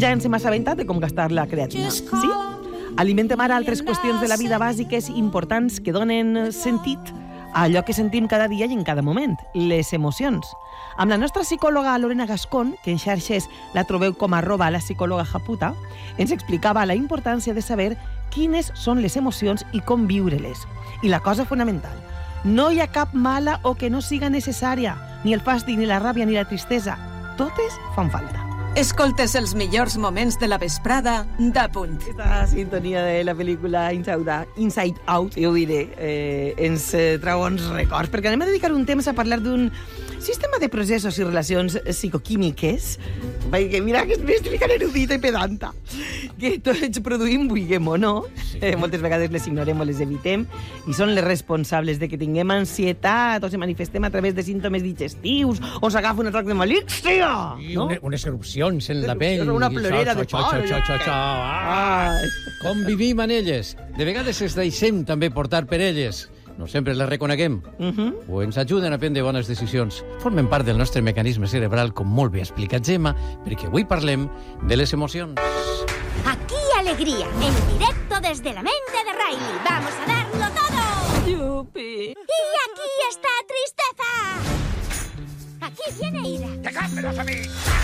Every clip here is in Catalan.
Ja ens hem assabentat de com gastar la creatina, sí? Alimentem ara altres qüestions de la vida bàsiques importants que donen sentit a allò que sentim cada dia i en cada moment, les emocions. Amb la nostra psicòloga Lorena Gascón, que en xarxes la trobeu com @la psicòloga Japuta, ens explicava la importància de saber quines són les emocions i com viure-les. I la cosa fonamental, no hi ha cap mala o que no siga necessària, ni el fàstic, ni la ràbia, ni la tristesa. Totes fan falta. Escoltes els millors moments de la vesprada d'Apunt. Aquesta sintonia de la pel·lícula Inside Out, jo ho diré, ens trau uns records, perquè anem a dedicar un temps a parlar d'un sistema de processos i relacions psicoquímiques, perquè mira que m'estic ficant erudita i pedanta, que tots produïm, vulguem o no, moltes vegades les ignorem o les evitem, i són les responsables de que tinguem ansietat o se manifestem a través de símptomes digestius o s'agafa un atac de malícia. No? Unes erupcions en la pell. Una plorera de por. Com vivim en elles? De vegades es deixem també portar per elles. No sempre les reconeguem. O ens ajuden a prendre bones decisions. Formen part del nostre mecanisme cerebral, com molt bé ha explicat Gemma, perquè avui parlem de les emocions. Aquí alegría, en directo desde la mente de Riley. ¡Vamos a darlo todo! ¡Yupi! Y aquí está tristeza. Aquí viene ira. ¡Dejádmelos a mí!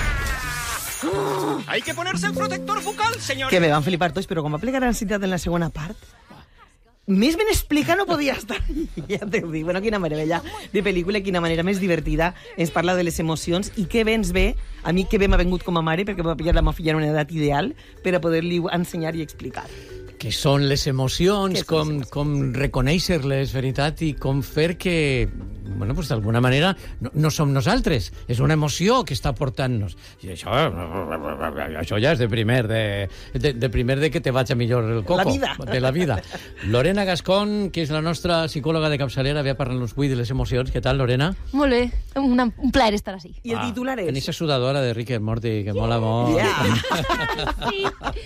Hay que ponerse el protector bucal, señor. Que me van flipar tots, però com va aplicar ansietat en la segona part, més ben explicat no podia estar. Ja t'ho dic. Bueno, quina meravella de pel·lícula, quina manera més divertida ens parla de les emocions i que bé ens ve, a mi que bé m'ha vengut com a mare, perquè va pillar la meva filla en una edat ideal per a poder-li ensenyar i explicar. Què són les emocions, com reconèixer-les, veritat, i com fer que, bueno, pues d'alguna manera no som nosaltres, és una emoció que està portant-nos. I això ja és de primer de que te vaig a millor el coco. La vida. De la vida. Lorena Gascón, que és la nostra psicòloga de capçalera, ve a parlar-nos avui de les emocions. Què tal, Lorena? Molt bé, un plaer estar així. I el titular és... En aquesta sudadora de Rick and Morty, que mola molt. Sí.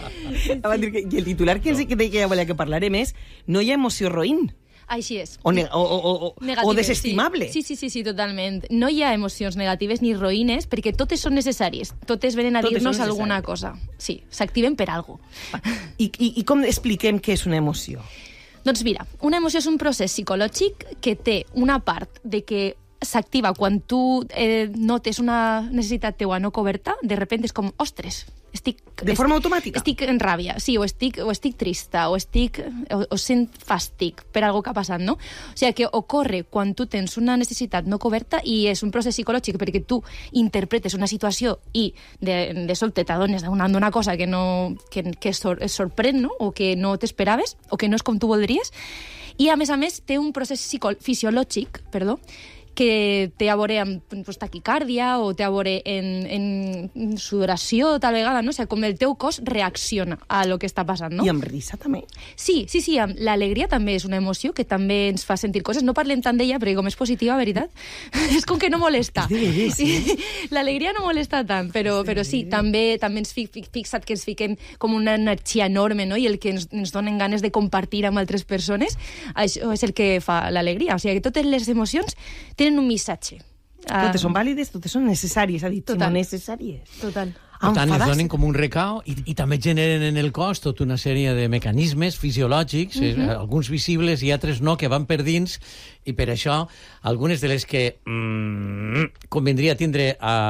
I el titular que ja volia que parlarem és no hi ha emoció roïn. Així és. O Negatives, desestimable. Sí, totalment. No hi ha emocions negatives ni roïnes perquè totes són necessàries. Totes venen a dir-nos alguna cosa. Sí, s'activen per alguna cosa. I com expliquem què és una emoció? Doncs mira, una emoció és un procés psicològic que té una part de que s'activa quan tu notes una necessitat teua no coberta, de repente és com, ostres, de forma automàtica? Estic en ràbia, sí, o estic trista, o sent fàstic per algo que ha passat, no? O sigui, que ocorre quan tu tens una necessitat no coberta i és un procés psicològic perquè tu interpretes una situació i de sobte t'adones d'una cosa que es sorprèn, no? O que no t'esperaves, o que no és com tu voldries, i a més té un procés fisiològic, que té a veure amb taquicàrdia o té a veure en sudoració tal vegada, no? O sigui, com el teu cos reacciona a lo que està passant, no? I amb risa també? Sí, l'alegria també és una emoció que també ens fa sentir coses. No parlem tant d'ella, perquè com és positiva, veritat, és com que no molesta. Sí. L'alegria no molesta tant, però sí, també ens fixat que ens fiquem com una energia enorme, no? I el que ens donen ganes de compartir amb altres persones, això és el que fa l'alegria. O sigui, que totes les emocions tenen un missatge. Totes són vàlides, totes són necessàries, ha dit. Total. Necessàries. Total. Per tant, es donen com un recau i també generen en el cos tota una sèrie de mecanismes fisiològics, alguns visibles i altres no, que van per dins, i per això algunes de les que convindria tindre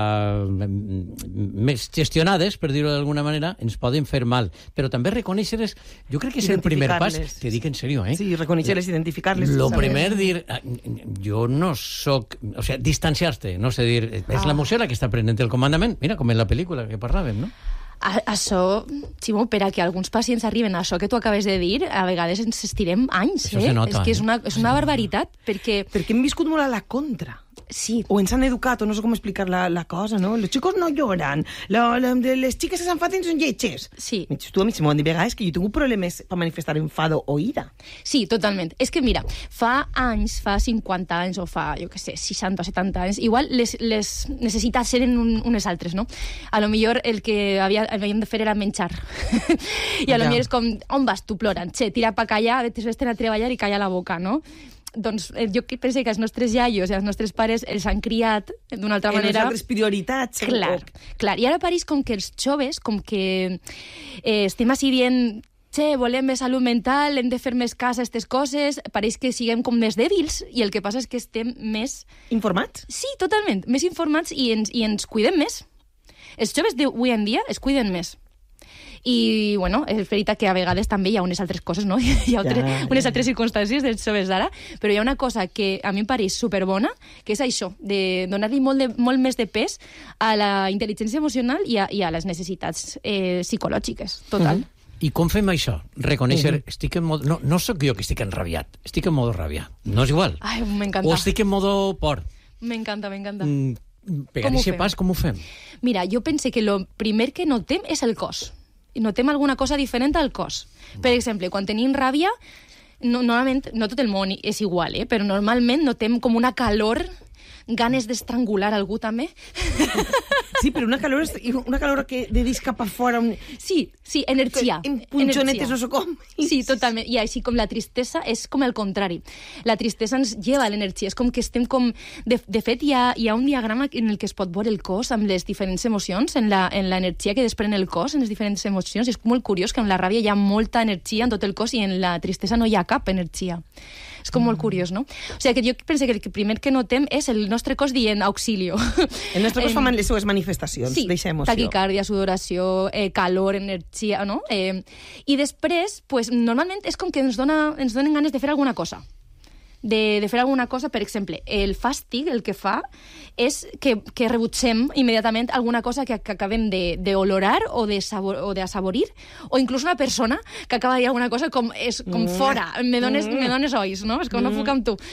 més gestionades, per dir-ho d'alguna manera, ens poden fer mal. Però també reconèixer-les, jo crec que és el primer pas. Te dic en sèrio, Sí, reconèixer-les, identificar-les. Lo primer, dir, jo no soc... O sigui, distanciar-te, no sé dir... És l'emoció la que està prenent el comandament. Mira, com en la pel·lícula que parlàvem, no? Això, Ximo, per a que alguns pacients arriben a això que tu acabes de dir, a vegades ens estirem anys, Això se nota, és que és una barbaritat, perquè... Perquè hem viscut molt a la contra. Sí. O ens han educat, o no sé com explicar la cosa, no? Los chicos no lloran, les xiques que s'enfaden són lletges. Sí. Tu a mi se m'ho han dit vegades que jo he tingut problemes per manifestar enfado o ira. Sí, totalment. És que, mira, fa anys, fa 50 anys, o fa, jo què sé, 60 o 70 anys, igual les necessitats eren unes altres, no? A lo millor el que havíem de fer era menjar. I a lo millor és com, on vas tu plorant? Tira pa callar, vés a treballar i calla la boca, no? doncs, jo penso que els nostres iaios i els nostres pares els han criat d'una altra manera. En les altres prioritats. Clar. I ara pareix com que els joves, com que estem així dient... Che, volem més salut mental, hem de fer més cas a aquestes coses, pareix que siguem com més dèbils, i el que passa és que estem més... Informats? Sí, totalment, més informats i ens cuidem més. Els joves d'avui en dia es cuiden més. I, bueno, és veritat que a vegades també hi ha unes altres coses, no? Hi ha unes altres circumstàncies dels joves d'ara, però hi ha una cosa que a mi em pareix superbona, que és això, de donar-li molt més de pes a la intel·ligència emocional i a les necessitats psicològiques, total. I com fem això? Reconèixer, estic en modo... No sóc jo que estic enrabiat, estic en modo rabiat. No és igual. Ai, m'encanta. O estic en modo por. M'encanta. Per aquest pas, com ho fem? Mira, jo pense que el primer que notem és el cos. Notem alguna cosa diferent al cos. Per exemple, quan tenim ràbia, normalment, no tot el món és igual, però normalment notem com una calor, ganes d'estrangular algú també. Sí, però una calor que de dins cap a fora... Sí, energia. En punxonetes no sé com. Sí, totalment. I així com la tristesa és com el contrari. La tristesa ens lleva l'energia. És com que estem com... De fet, hi ha un diagrama en el que es pot veure el cos amb les diferents emocions, en l'energia que desprèn el cos, en les diferents emocions. És molt curiós que en la ràbia hi ha molta energia en tot el cos i en la tristesa no hi ha cap energia. És com molt curiós, no? O sigui, que jo penso que el primer que notem és el nostre cos dient auxilio. El nostre cos fa les seues manifestacions d'eixa emoció. Taquicàrdia, sudoració, calor, energia, no? I després, pues, normalment és com que ens donen ganes de fer alguna cosa. De fer alguna cosa, per exemple, el fàstic el que fa és que rebutgem immediatament alguna cosa que acabem d'olorar o d'assaborir, o inclús una persona que acaba de dir alguna cosa com fora, me dones ois, no? És com no puc amb tu.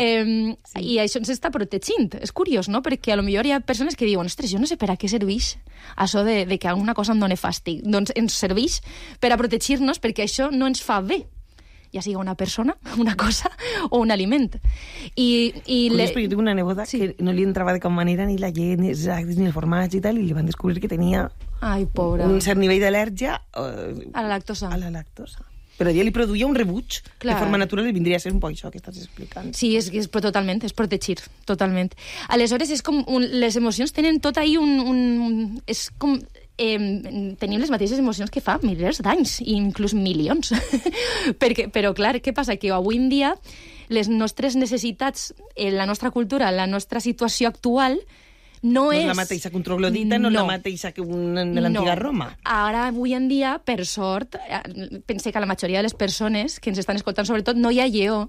I això ens està protegint. És curiós, no? Perquè a lo millor hi ha persones que diuen, ostres, jo no sé per a què serveix això de que alguna cosa em doni fàstic. Doncs ens serveix per a protegir-nos perquè això no ens fa bé, ja sigui una persona, una cosa o un aliment. Perquè tinc una nebota que no li entrava de cap manera ni la llet, ni els lactis, ni el formatge i tal, i li van descobrir que tenia un cert nivell d'al·lèrgia a la lactosa. Però ella li produïa un rebuig de forma natural i vindria a ser un poc això que estàs explicant. Sí, totalment, és protegir, totalment. Aleshores, és com les emocions tenen tot ahí és com... tenim les mateixes emocions que fa milers d'anys, i inclús milions. Però, clar, què passa? Que avui en dia les nostres necessitats, la nostra cultura, la nostra situació actual, no és la mateixa que un troglodita, no és la mateixa que de l'antiga Roma. Ara, avui en dia, per sort, pense que la majoria de les persones que ens estan escoltant, sobretot, no hi ha lleó.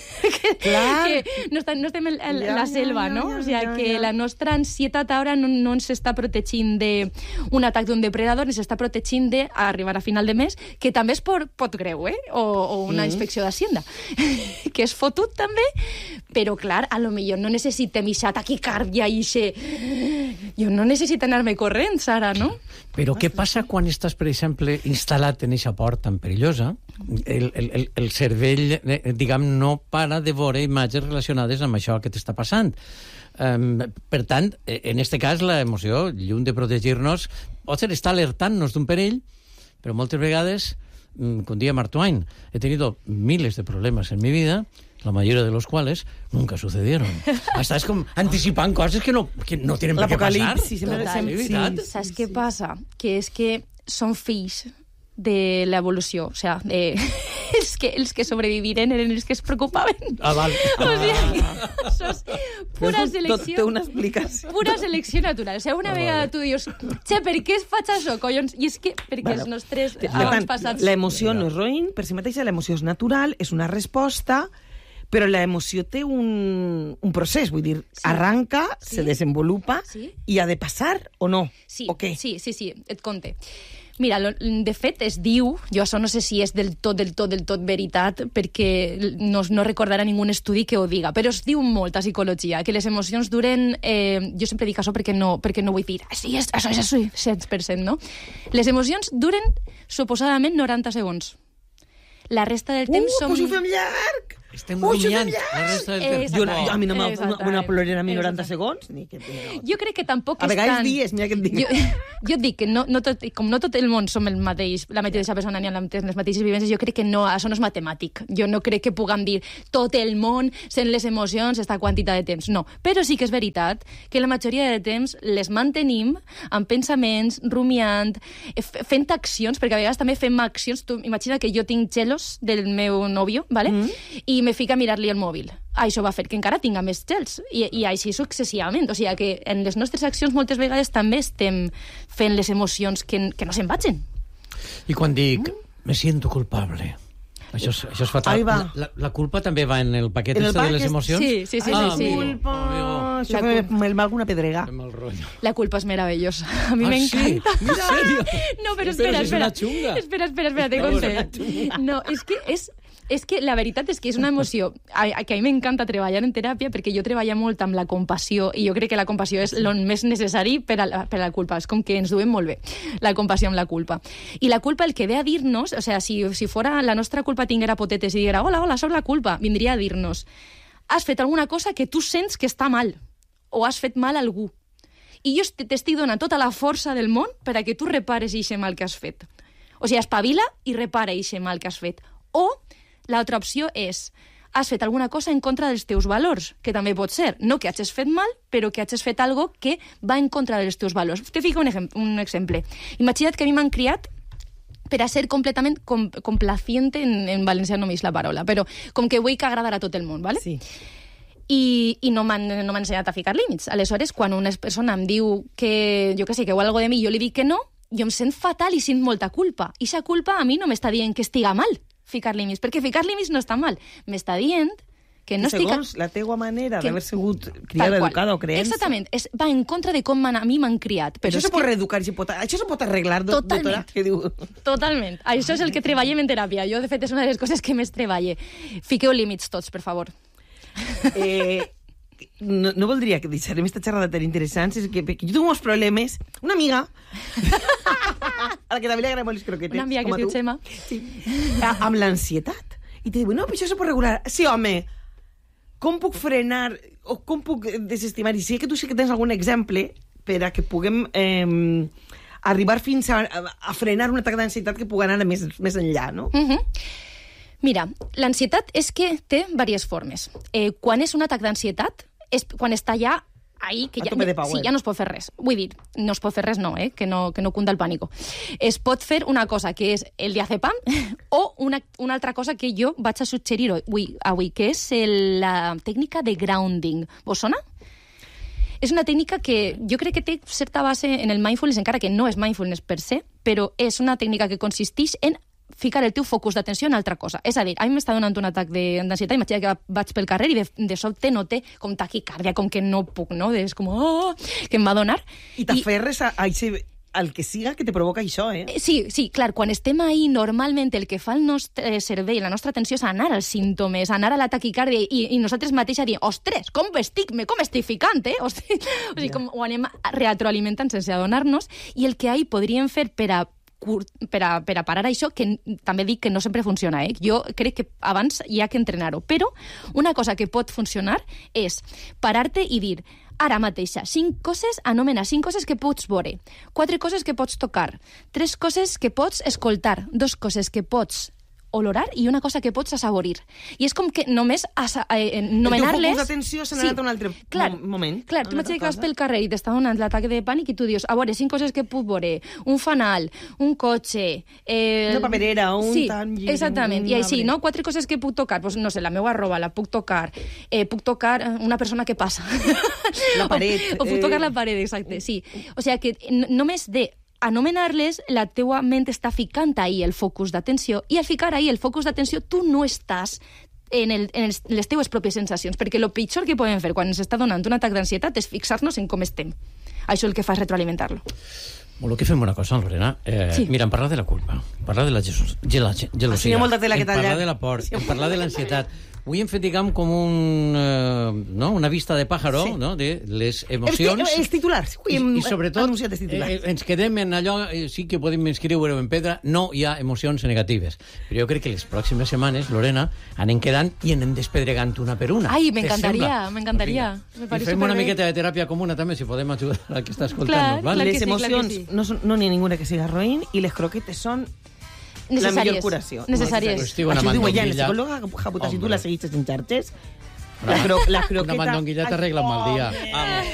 Que no estem en la selva, no? O sigui, que la nostra ansietat ara no ens està protegint d'un atac d'un depredador, ens està protegint d'arribar a final de mes, que també és pot greu, o una inspecció d'Hacienda, que és fotut també, però, clar, a lo millor no necessitem ixa taquicàrdia i ixe... Jo no necessito anar-me corrents ara, no? Però què passa quan estàs, per exemple, instal·lat en eixa port tan perillosa? El cervell, diguem, no para de veure imatges relacionades amb això que t'està passant. Per tant, en este cas, l'emoció, lluny de protegir-nos, pot ser estar alertant-nos d'un perill, però moltes vegades, com dia Mark Twain, he tenido miles de problemas en mi vida, la mayoría de los cuales nunca sucedieron. Estàs com anticipant coses que no tenen per què passar. L'apocalipsi. Saps què passa? Que és que són fills de l'evolució. O sigui, els que sobreviviren eren els que es preocupaven. Val. O sigui, això és pura selecció. Té una explicació. Pura selecció natural. O sigui, una vegada tu dius, per què es faig això, collons? I és que perquè els nostres avantpassats... L'emoció no és roïn, per si mateixa l'emoció és natural, és una resposta, però l'emoció té un procés, vull dir, arranca, se desenvolupa i ha de passar o no? Sí, o què? sí, et conte. Mira, de fet es diu, jo això no sé si és del tot veritat, perquè no recordarà ningú estudi que ho diga, però es diu molta psicologia, que les emocions duren, jo sempre dic això perquè no vull dir, sí, això és 100%, no? Les emocions duren suposadament 90 segons. La resta del temps som... Però si ho fem llarg! Estem rumiant la resta del temps. A mi no m'ha plorera a mi 90 segons. Ni que... Jo crec que tampoc a vegades dies, mira què et dic. Jo dic que com no tot el món som la mateixa persona ni amb les mateixes vivències, jo crec que no, això no és matemàtic. Jo no crec que puguem dir tot el món sent les emocions esta quantitat de temps. No, però sí que és veritat que la majoria de temps les mantenim amb pensaments, rumiant, fent accions, perquè a vegades també fem accions. Tu imagina que jo tinc gelos del meu nòvio, ¿vale? I me fica a mirar-li el mòbil. Això va fer que encara tinga més gels, i així successivament. O sigui que en les nostres accions moltes vegades també estem fent les emocions que no se'n vagin. I quan dic, me siento culpable, això és fatal. La culpa també va en el paquet de les emocions? Sí. Culpa... Això me va alguna pedrega. La culpa és meravellosa. A mi m'encanta. ¿En serio? No, però espera. És una xunga. Espera, te conté. No, és que la veritat és que és una emoció que a mi m'encanta treballar en teràpia, perquè jo treballo molt amb la compassió, i jo crec que la compassió és el més necessari per a la culpa. És com que ens duem molt bé, la compassió amb la culpa. I la culpa el que ve a dir-nos, o sigui, si fora la nostra culpa tinguera potetes i diguera hola, soc la culpa, vindria a dir-nos has fet alguna cosa que tu sents que està mal, o has fet mal a algú. I jo t'estic donant tota la força del món per a que tu repares eixe mal que has fet. O sigui, espavila i repara eixe mal que has fet. O l'altra opció és has fet alguna cosa en contra dels teus valors, que també pot ser, no que hagis fet mal, però que hagis fet algo que va en contra dels teus valors. Te fico un exemple. Imagina't que a mi m'han criat per a ser completament complaciente, en valencià no m'eix la paraula, però com que vull que agradar a tot el món, ¿vale? Sí. I no m'han ensenyat a ficar límits. Aleshores, quan una persona em diu que, jo què sé, que vol algo de mi, jo li dic que no, jo em sent fatal i sent molta culpa. I aquesta culpa a mi no m'està dient que estiga mal ficar límits, perquè ficar límits no està mal. M'està dient que no estic... Segons la teua manera d'haver sigut criada, educada o creença. Exactament, va en contra de com a mi m'han criat. Però això se pot reeducar, això se pot arreglar, doctora? Totalment. Això és el que treballem en teràpia. Jo, de fet, és una de les coses que més treballe. Fiqueu límits tots, per favor. No voldria que deixarem esta xerrada tan interessant, és que jo tinc uns problemes. Una amiga a la que també li agraden molt les croquetes, una amiga que es diu Xema, sí. Amb l'ansietat, i te diu, no, però això se pot regular. Sí, home, com puc frenar o com puc desestimar? I sé que tu sí que tens algun exemple per a que puguem arribar fins a frenar un atac d'ansietat que pugui anar més enllà, no? Mira, l'ansietat és que té diverses formes. Quan és un atac d'ansietat, és quan està ja ahí, que ja no es pot fer res. Vull dir, no es pot fer res, no, que no cunda el pànico. Es pot fer una cosa que és el diazepam o una altra cosa que jo vaig a suggerir avui, que és la tècnica de grounding. Vos sona? És una tècnica que jo crec que té certa base en el mindfulness, encara que no és mindfulness per se, però és una tècnica que consisteix en ficar el teu focus d'atenció en altra cosa. És a dir, a mi m'està donant un atac d'ansietat, imagina que vaig pel carrer i de sobte note com taquicàrdia, com que no puc, no? És com, que em va donar. I t'aferres al que siga que te provoca això, eh? Sí, clar, quan estem ahí, normalment el que fa el nostre cervell, la nostra atenció és anar als símptomes, anar a la taquicàrdia i nosaltres mateixos diem, ostres, com estic ficant, eh? O sigui, com ho anem retroalimentant sense adonar-nos, i el que ahí podríem fer per a parar això, que també dic que no sempre funciona, eh? Jo crec que abans hi ha que entrenar-ho, però una cosa que pot funcionar és parar-te i dir ara mateixa, 5 coses, anomena 5 coses que pots veure, 4 coses que pots tocar, 3 coses que pots escoltar, 2 coses que pots olorar i una cosa que pots assaborir. I és com que només nomenar-les... El teu focus d'atenció s'ha anat a un altre moment. Clar, tu m'imagines que vas pel carrer i t'està donant l'atac de pànic i tu dius, a veure, 5 coses que puc veure, un fanal, un cotxe... Una paperera, un tangi... Sí, exactament. I així, no? 4 coses que puc tocar. Pues, no sé, la meva roba la puc tocar. Puc tocar una persona que passa. La paret. O puc tocar la paret, exacte, sí. O sigui que només de anomenar-les, la teua ment està ficant ahí el focus d'atenció, i al ficar ahí el focus d'atenció tu no estàs en les teues pròpies sensacions, perquè el pitjor que podem fer quan ens està donant un atac d'ansietat és fixar-nos en com estem. Això el que fa és retroalimentar-lo. Vol que fem una cosa, Lorena? Sí. Mira, en parlar de la culpa, en parlar de la gelosia, Sí, hi ha molta tela que en parlar tallar. de la por, en parlar de l'ansietat. Avui hem fet, diguem, com una vista de pàjaro, Sí. no?, de les emocions. Els titulars. I sobretot, anunciat els titulars. ens quedem en allò, sí que podem escriure-ho en pedra, no hi ha emocions negatives. Però jo crec que les pròximes setmanes, Lorena, anem quedant i anem despedregant una per una. Ai, Te m'encantaria, sembla? m'encantaria. Vinga. Me I pareix fem una superbé. miqueta de teràpia comuna també, si podem ajudar a qui està escoltant-nos, Clar, val? clar que Les sí, emocions, sí. no n'hi ha ninguna que siga roïn i les croquetes són la millor curació. Necessàries. Estic una Això ho diu ella, la mandonguilla. psicòloga Japuta, si tu Hombre. la segueixes en xarxes, Una la croqueta... mandonguilla t'arregla un mal dia. Home. Vamos.